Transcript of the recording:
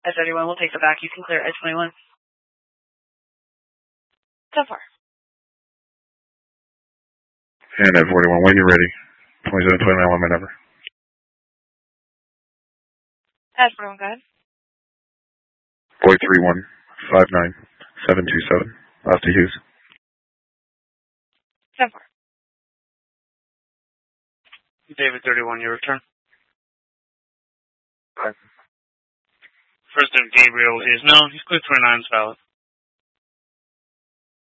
S31 will take the back. You can clear S21. 10-4. And at 41, when you're ready. 2729, my number. S41, go ahead. Boy 3159727. Last to Hughes. 10-4. David 31, your return. Okay. First name Gabriel is known. He's clear 29's valid.